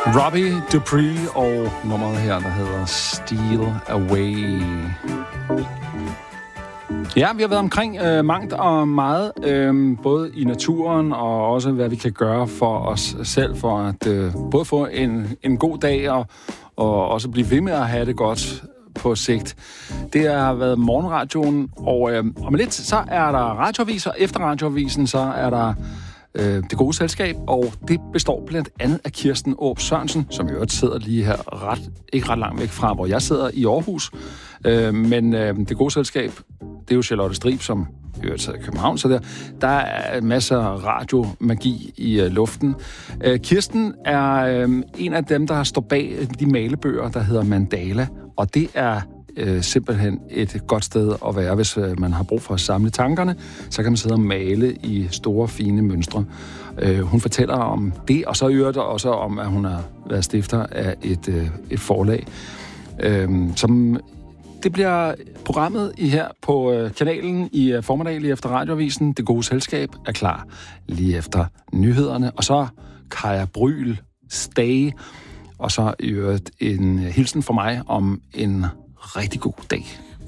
Robbie Dupree og nummeret her, der hedder Steal Away. Ja, vi har været omkring mangt og meget, både i naturen og også, hvad vi kan gøre for os selv, for at både få en god dag og også blive ved med at have det godt på sigt. Det har været morgenradioen, og om lidt, så er der radioaviser. Efter radioavisen, så er der Det Gode Selskab, og det består blandt andet af Kirsten Åb Sørensen, som i øvrigt sidder lige her ikke ret langt væk fra, hvor jeg sidder i Aarhus. Men Det Gode Selskab, det er jo Charlotte Strib, som i øvrigt sidder i København, så der er masser af radiomagi i luften. Kirsten er en af dem, der står bag de malebøger, der hedder Mandala, og det er simpelthen et godt sted at være, hvis man har brug for at samle tankerne. Så kan man sidde og male i store, fine mønstre. Hun fortæller om det, og så i øvrigt også om, at hun har været stifter af et forlag. Det bliver programmet her på kanalen i formiddag lige efter radioavisen. Det Gode Selskab er klar lige efter nyhederne. Og så Kaja Bryl, Stay. Og så i øvrigt en hilsen fra mig om en rigtig god dag.